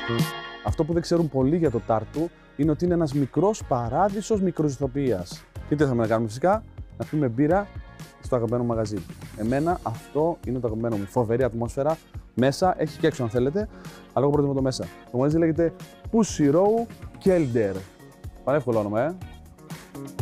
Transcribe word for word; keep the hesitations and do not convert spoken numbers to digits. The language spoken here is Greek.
Αυτό που δεν ξέρουν πολλοί για το Τάρτου είναι ότι είναι ένας μικρός παράδεισος μικροζυθοποιίας. Και τι θα να κάνουμε φυσικά, να πιούμε μπύρα στο αγαπημένο μαγαζί. Εμένα αυτό είναι το αγαπημένο μου. Φοβερή ατμόσφαιρα. Μέσα, έχει και έξω αν θέλετε, αλλά εγώ προτιμώ το μέσα. Το μαγαζί λέγεται Pussy Row Kelder. Πανεύκολο όνομα, ε.